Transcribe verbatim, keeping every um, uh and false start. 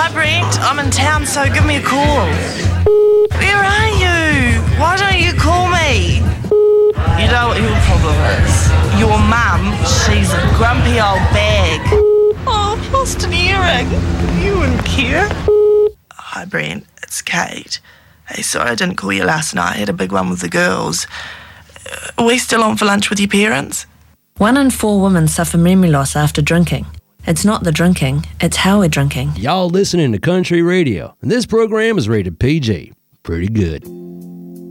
Hi, Brent. I'm in town, so give me a call. Where are you? Why don't you call me? You know what your problem is? Your mum, she's a grumpy old bag. Oh, I've lost an earring. You wouldn't care. Hi, Brent. It's Kate. Hey, sorry I didn't call you last night. I had a big one with the girls. Uh, are we still on for lunch with your parents? One in four women suffer memory loss after drinking. It's not the drinking, it's how we're drinking. Y'all listening to Country Radio, and this program is rated P G. Pretty good.